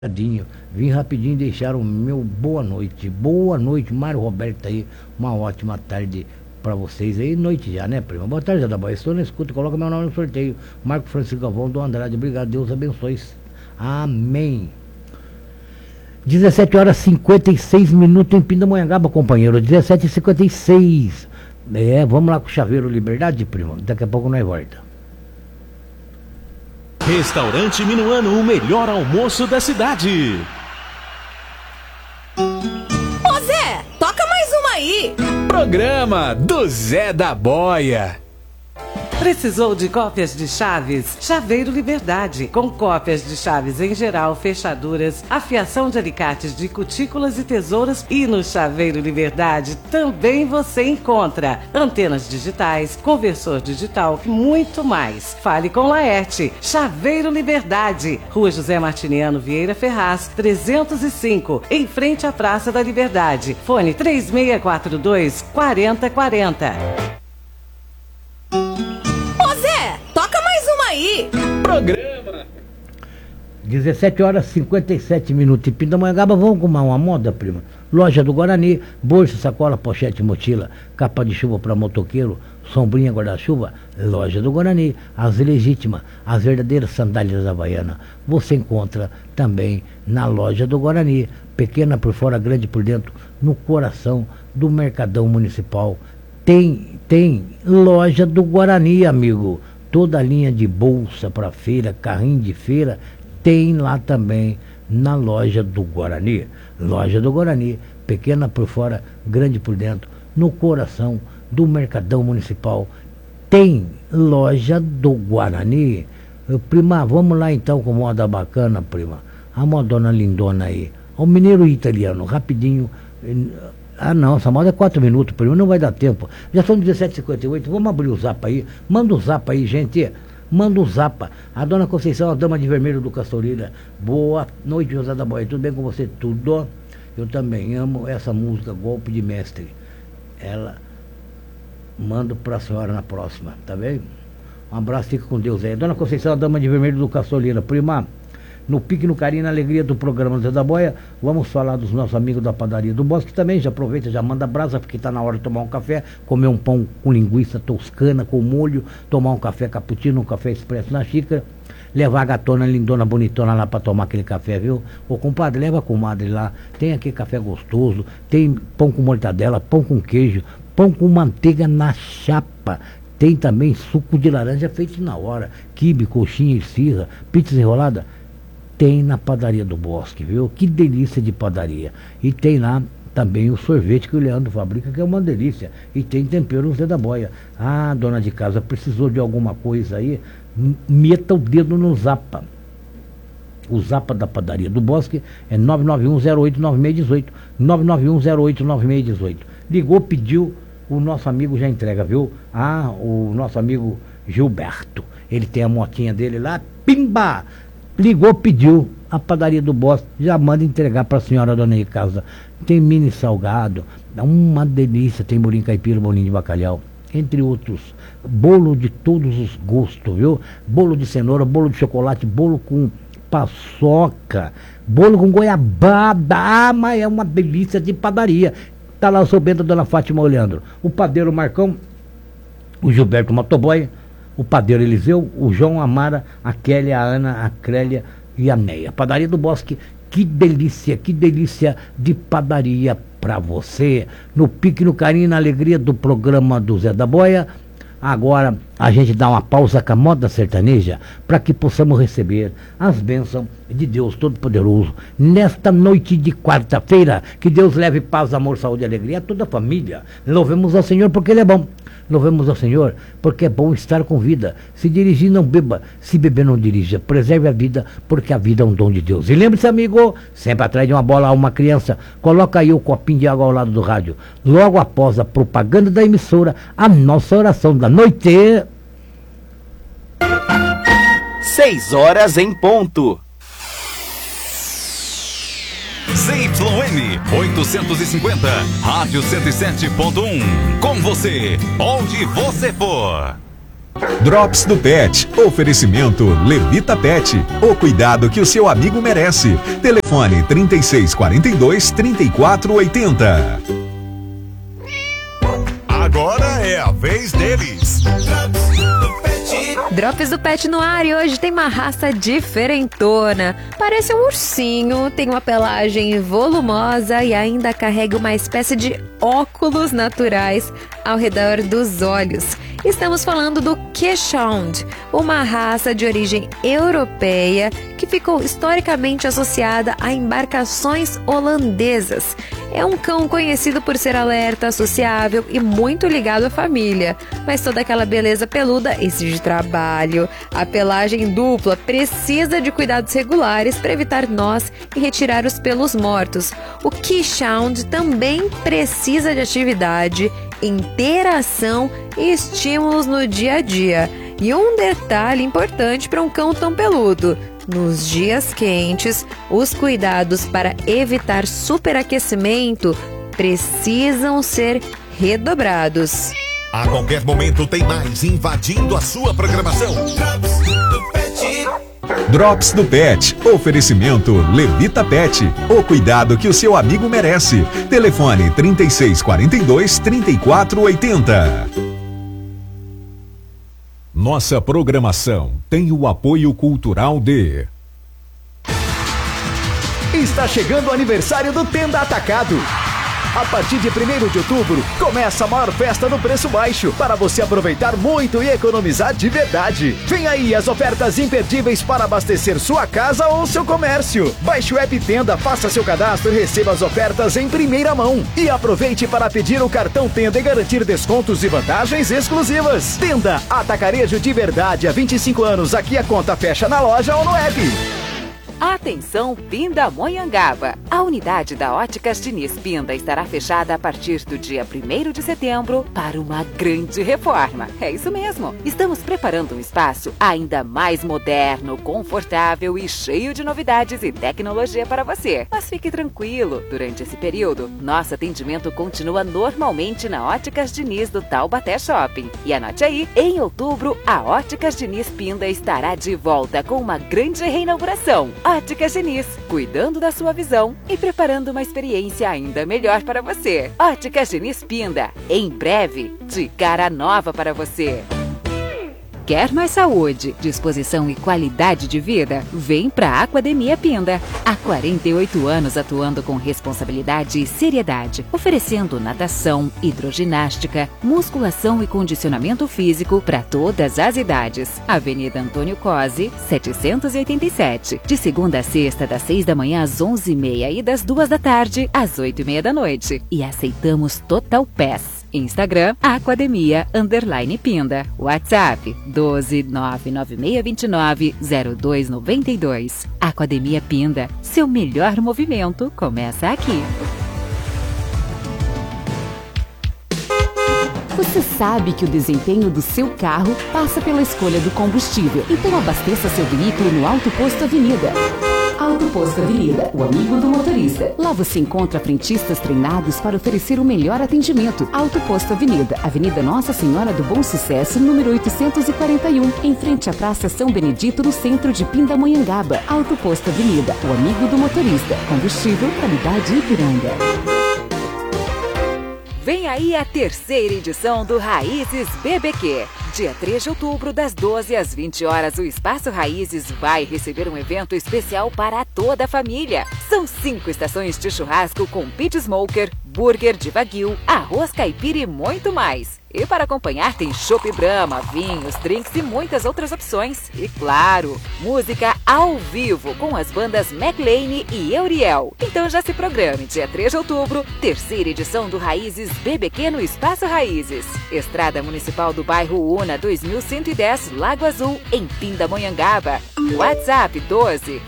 Vim rapidinho deixar o meu boa noite. Boa noite, Mário Roberto aí. Uma ótima tarde pra vocês aí. Noite já, né, prima? Boa tarde, Adaboy. Estou na escuta, coloca meu nome no sorteio. Marco Francisco Galvão do Andrade. Obrigado, Deus abençoe. Amém. 17 horas 56 minutos em Pindamonhangaba, companheiro. 17h56. Vamos lá com o Chaveiro Liberdade, prima. Daqui a pouco nós volta. Restaurante Minuano, o melhor almoço da cidade. Ô Zé, toca mais uma aí. Programa do Zé da Boia. Precisou de cópias de chaves? Chaveiro Liberdade, com cópias de chaves em geral, fechaduras, afiação de alicates de cutículas e tesouras. E no Chaveiro Liberdade também você encontra antenas digitais, conversor digital e muito mais. Fale com Laerte. Chaveiro Liberdade, Rua José Martiniano Vieira Ferraz, 305, em frente à Praça da Liberdade. Fone 3642-4040. Aí. Programa 17 horas 57 minutos em Pindamonhangaba. Vamos com uma moda, prima. Loja do Guarani, bolsa, sacola, pochete, mochila, capa de chuva para motoqueiro, sombrinha, guarda-chuva. Loja do Guarani, as legítimas, as verdadeiras sandálias havaianas. Você encontra também na Loja do Guarani, pequena por fora, grande por dentro, no coração do Mercadão Municipal. Tem Loja do Guarani, amigo. Toda a linha de bolsa para feira, carrinho de feira, tem lá também na Loja do Guarani. Loja do Guarani, pequena por fora, grande por dentro, no coração do Mercadão Municipal. Tem Loja do Guarani. Prima, vamos lá então com moda bacana, prima. A modona lindona aí. O mineiro italiano, rapidinho. Ah não, essa moda é 4 minutos, primo, não vai dar tempo. Já são 17h58, vamos abrir o zap aí. Manda o zap aí, gente. Manda o zap. A dona Conceição, a dama de vermelho do Castoreira. Boa noite, José da Boia. Tudo bem com você? Tudo. Eu também amo essa música, Golpe de Mestre. Ela mando pra senhora na próxima, tá bem? Um abraço, fica com Deus aí. Dona Conceição, a dama de vermelho do Castoreira. Prima, no pique, no carinho, na alegria do programa Zé da Boia, vamos falar dos nossos amigos da padaria do Bosque também. Já aproveita, já manda brasa, porque está na hora de tomar um café, comer um pão com linguiça toscana, com molho, tomar um café cappuccino, um café expresso na xícara, levar a gatona lindona, bonitona lá para tomar aquele café, viu? Ô compadre, leva a comadre lá, tem aquele café gostoso, tem pão com mortadela, pão com queijo, pão com manteiga na chapa. Tem também suco de laranja feito na hora, quibe, coxinha e esfirra, pizza enrolada. Tem na padaria do Bosque, viu? Que delícia de padaria. E tem lá também o sorvete que o Leandro fabrica, que é uma delícia. E tem tempero no Zé da Boia. Ah, dona de casa, precisou de alguma coisa aí? Meta o dedo no Zapa. O Zapa da padaria do Bosque é 991089618. 991089618. Ligou, pediu, o nosso amigo já entrega, viu? Ah, o nosso amigo Gilberto. Ele tem a motinha dele lá, pimba! Ligou, pediu, a padaria do Bosque já manda entregar para a senhora dona de casa. Tem mini salgado, uma delícia, tem bolinho caipira, bolinho de bacalhau, entre outros. Bolo de todos os gostos, viu? Bolo de cenoura, bolo de chocolate, bolo com paçoca, bolo com goiabada, mas é uma delícia de padaria. Tá lá o seu Bento, a dona Fátima Leandro, o padeiro Marcão, o Gilberto Motoboy, o padeiro Eliseu, o João, a Mara, a Kélia, a Ana, a Crélia e a Neia. Padaria do Bosque, que delícia de padaria pra você. No pique, no carinho, na alegria do programa do Zé da Boia. Agora a gente dá uma pausa com a moda sertaneja para que possamos receber as bênçãos de Deus Todo-Poderoso nesta noite de quarta-feira. Que Deus leve paz, amor, saúde e alegria a toda a família. Louvemos ao Senhor porque Ele é bom. Louvemos ao Senhor porque é bom estar com vida. Se dirigir, não beba. Se beber, não dirija. Preserve a vida, porque a vida é um dom de Deus. E lembre-se, amigo, sempre atrás de uma bola há uma criança. Coloca aí o copinho de água ao lado do rádio. Logo após a propaganda da emissora, a nossa oração da noite. 6 horas em ponto. ZYN 850, Rádio 107.1. Com você, onde você for. Drops do Pet. Oferecimento Levita Pet. O cuidado que o seu amigo merece. Telefone 3642-3480. Agora é a vez deles. Drops do Pet no ar e hoje tem uma raça diferentona. Parece um ursinho, tem uma pelagem volumosa e ainda carrega uma espécie de óculos naturais ao redor dos olhos. Estamos falando do Keeshond, uma raça de origem europeia que ficou historicamente associada a embarcações holandesas. É um cão conhecido por ser alerta, sociável e muito ligado à família. Mas toda aquela beleza peluda exige trabalho. A pelagem dupla precisa de cuidados regulares para evitar nós e retirar os pelos mortos. O Keeshond também precisa de atividade, interação e estímulos no dia a dia. E um detalhe importante para um cão tão peludo: nos dias quentes, os cuidados para evitar superaquecimento precisam ser redobrados. A qualquer momento tem mais invadindo a sua programação. Drops do Pet. Oferecimento Levita Pet. O cuidado que o seu amigo merece. Telefone 3642-3480. Nossa programação tem o apoio cultural de... Está chegando o aniversário do Tenda Atacado. A partir de 1º de outubro, começa a maior festa no preço baixo, para você aproveitar muito e economizar de verdade. Vem aí as ofertas imperdíveis para abastecer sua casa ou seu comércio. Baixe o app Tenda, faça seu cadastro e receba as ofertas em primeira mão. E aproveite para pedir o cartão Tenda e garantir descontos e vantagens exclusivas. Tenda, atacarejo de verdade há 25 anos. Aqui a conta fecha na loja ou no app. Atenção Pindamonhangaba! A unidade da Óticas Diniz Pinda estará fechada a partir do dia 1º de setembro para uma grande reforma. É isso mesmo! Estamos preparando um espaço ainda mais moderno, confortável e cheio de novidades e tecnologia para você. Mas fique tranquilo, durante esse período, nosso atendimento continua normalmente na Óticas Diniz do Taubaté Shopping. E anote aí, em outubro, a Óticas Diniz Pinda estará de volta com uma grande reinauguração. Óticas Diniz, cuidando da sua visão e preparando uma experiência ainda melhor para você. Óticas Diniz Pinda, em breve, de cara nova para você. Quer mais saúde, disposição e qualidade de vida? Vem para a Academia Pinda. Há 48 anos atuando com responsabilidade e seriedade, oferecendo natação, hidroginástica, musculação e condicionamento físico para todas as idades. Avenida Antônio Cosi, 787. De segunda a sexta, das 6 da manhã às 11h30 e das 2 da tarde às 8h30 da noite. E aceitamos Total Pass. Instagram, Academia_Pinda. WhatsApp, 12996290292. Academia Pinda, seu melhor movimento começa aqui. Você sabe que o desempenho do seu carro passa pela escolha do combustível. Então abasteça seu veículo no Auto Posto Avenida. Auto Posto Avenida, o amigo do motorista. Lá você encontra frentistas treinados para oferecer o melhor atendimento. Auto Posto Avenida, Avenida Nossa Senhora do Bom Sucesso, número 841, em frente à Praça São Benedito, no centro de Pindamonhangaba. Auto Posto Avenida, o amigo do motorista. Combustível, qualidade Ipiranga. Vem aí a 3ª edição do Raízes BBQ. Dia 3 de outubro, das 12 às 20 horas, o Espaço Raízes vai receber um evento especial para toda a família. São 5 estações de churrasco com pit smoker, burger de wagyu, arroz caipira e muito mais. E para acompanhar tem chopp Brahma, vinhos, drinks e muitas outras opções. E claro, música ao vivo com as bandas McLean e Euriel. Então já se programe, dia 3 de outubro, 3ª edição do Raízes BBQ no Espaço Raízes. Estrada Municipal do bairro Una, 2110, Lago Azul, em Pindamonhangaba. WhatsApp 12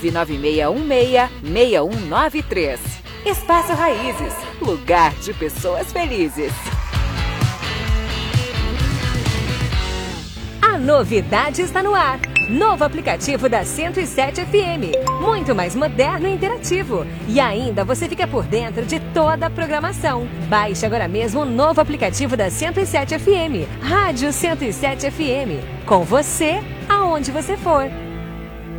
996166193. Espaço Raízes, lugar de pessoas felizes. A novidade está no ar. Novo aplicativo da 107 FM. Muito mais moderno e interativo. E ainda você fica por dentro de toda a programação. Baixe agora mesmo o novo aplicativo da 107 FM. Rádio 107 FM. Com você, aonde você for.